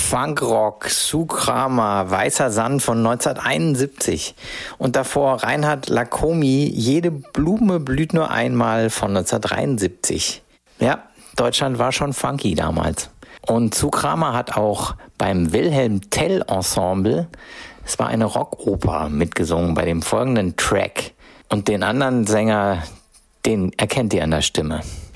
Funkrock, Sue Kramer, Weißer Sand von 1971 und davor Reinhard Lacomi, Jede Blume blüht nur einmal von 1973. Ja, Deutschland war schon funky damals. Und Sue Kramer hat auch beim Wilhelm Tell Ensemble, es war eine Rockoper, mitgesungen bei dem folgenden Track. Und den anderen Sänger, den erkennt ihr an der Stimme.